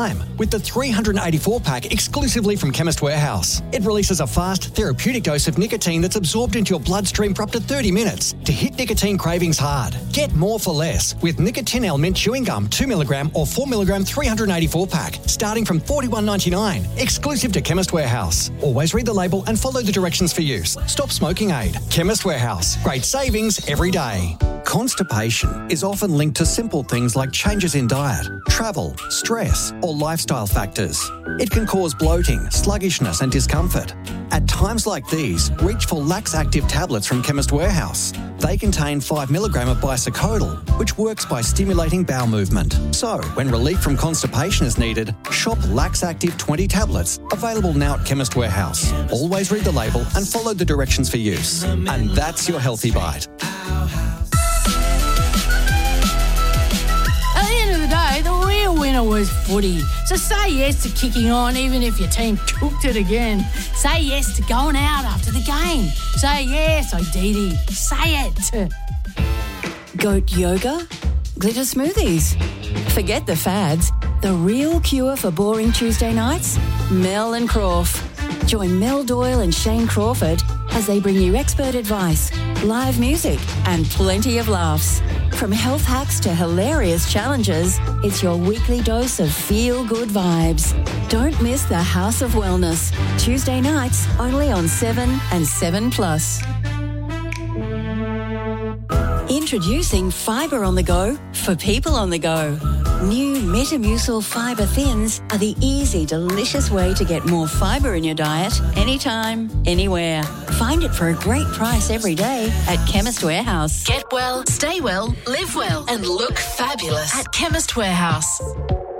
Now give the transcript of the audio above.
with the 384-pack exclusively from Chemist Warehouse. It releases a fast, therapeutic dose of nicotine that's absorbed into your bloodstream for up to 30 minutes to hit nicotine cravings hard. Get more for less with Nicotinell Mint Chewing Gum 2mg or 4mg 384-pack, starting from $41.99, exclusive to Chemist Warehouse. Always read the label and follow the directions for use. Stop smoking aid. Chemist Warehouse. Great savings every day. Constipation is often linked to simple things like changes in diet, travel, stress, or lifestyle factors. It can cause bloating, sluggishness, and discomfort. At times like these, reach for Lax Active tablets from Chemist Warehouse. They contain 5mg of bisocodyl, which works by stimulating bowel movement. So, when relief from constipation is needed, shop Lax Active 20 tablets, available now at Chemist Warehouse. Always read the label and follow the directions for use. And that's your Healthy Bite. At the end of the day, the real winner was footy. So say yes to kicking on even if your team cooked it again. Say yes to going out after the game. Say yes, Odidi. Say it. Goat yoga? Glitter smoothies? Forget the fads. The real cure for boring Tuesday nights? Mel and Crawf. Join Mel Doyle and Shane Crawford as they bring you expert advice, live music, and plenty of laughs. From health hacks to hilarious challenges, it's your weekly dose of feel-good vibes. Don't miss the House of Wellness. Tuesday nights, only on 7 and 7+. Introducing Fibre on the Go for people on the go. New Metamucil Fibre Thins are the easy, delicious way to get more fibre in your diet anytime, anywhere. Find it for a great price every day at Chemist Warehouse. Get well, stay well, live well, and look fabulous at Chemist Warehouse.